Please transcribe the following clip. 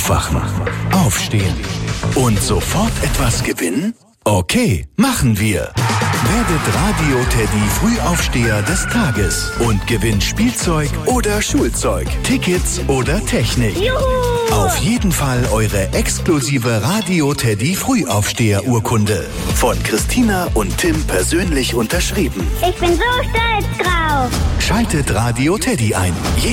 Aufwachen, aufstehen und sofort etwas gewinnen? Okay, machen wir. Werdet Radio Teddy Frühaufsteher des Tages und gewinnt Spielzeug oder Schulzeug, Tickets oder Technik. Juhu! Auf jeden Fall eure exklusive Radio Teddy Frühaufsteher-Urkunde. Von Christina und Tim persönlich unterschrieben. Ich bin so stolz drauf. Schaltet Radio Teddy ein.